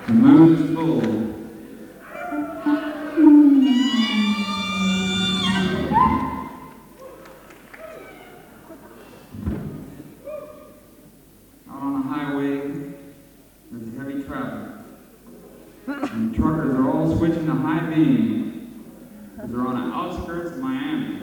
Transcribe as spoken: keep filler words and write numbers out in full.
The moon is full. Out on the highway, there's heavy traffic. And truckers are all switching to high beam because they're on the outskirts of Miami.